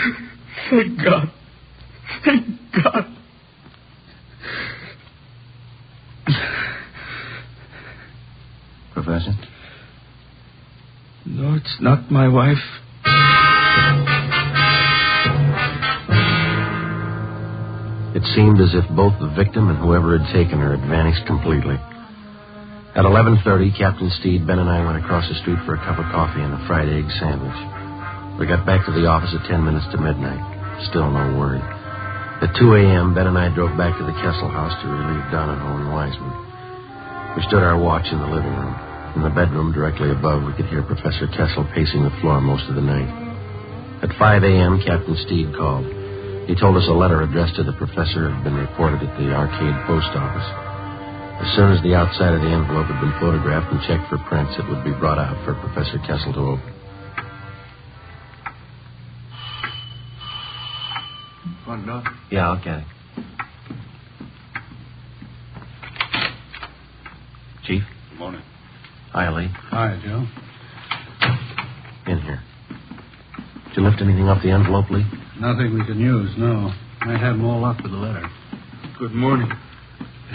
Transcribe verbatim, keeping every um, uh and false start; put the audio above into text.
Thank God. Thank God. Professor? No, it's not my wife. It seemed as if both the victim and whoever had taken her had vanished completely. At eleven thirty, Captain Steed, Ben, and I went across the street for a cup of coffee and a fried egg sandwich. We got back to the office at ten minutes to midnight. Still no word. At two a.m., Ben and I drove back to the Kessel house to relieve Donahoe and Wiseman. We stood our watch in the living room. In the bedroom directly above, we could hear Professor Kessel pacing the floor most of the night. At five a.m., Captain Steed called. He told us a letter addressed to the professor had been reported at the Arcade post office. As soon as the outside of the envelope had been photographed and checked for prints, it would be brought out for Professor Kessel to open. Front door? Yeah, I'll get it. Chief? Good morning. Hi, Lee. Hi, Joe. In here. Did you lift anything off the envelope, Lee? Nothing we can use, no. Might have more luck with the letter. Good morning.